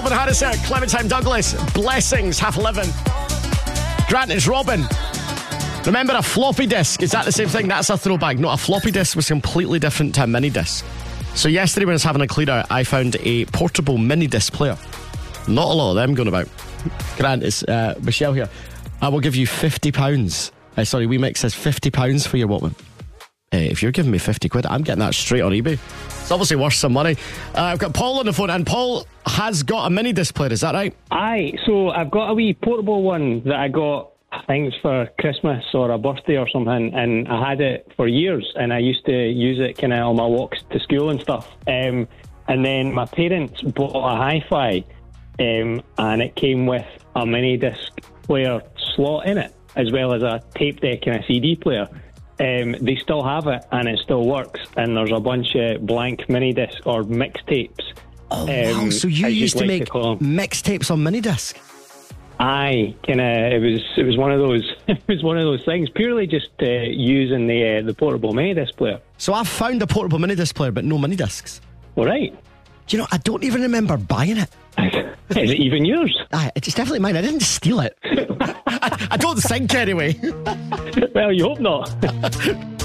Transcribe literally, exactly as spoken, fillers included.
Calvin Harris here, Clementine Douglas, Blessings, half eleven. Grant, it's Robin. Remember a floppy disk? Is that the same thing? That's a throwback. No, a floppy disk was completely different to a mini disc. So yesterday when I was having a clear out, I found a portable mini disc player. Not a lot of them going about. Grant, it's uh, Michelle here. I will give you fifty pounds. Uh, sorry, We Mix says fifty pounds for your Walkman. Uh, if you're giving me fifty quid, I'm getting that straight on eBay. It's obviously worth some money. Uh, I've got Paul on the phone, and Paul has got a mini disc player, is that right? Aye, so I've got a wee portable one that I got, I think it's for Christmas or a birthday or something, and I had it for years, and I used to use it kind of on my walks to school and stuff. Um, and then my parents bought a hi-fi, um, and it came with a mini disc player slot in it, as well as a tape deck and a C D player. Um, they still have it, and it still works, and there's a bunch of blank mini discs or mixtapes. Oh, um, wow, so you used to like make mixtapes on mini disc? Aye, kind of. It was it was one of those. It was one of those things. Purely just uh, using the uh, the portable mini disc player. So I've found a portable mini disc player, but no mini discs. All right. Do you know? I don't even remember buying it. Is it even yours? Aye, it's definitely mine. I didn't steal it. I, I don't think anyway. Well, you hope not.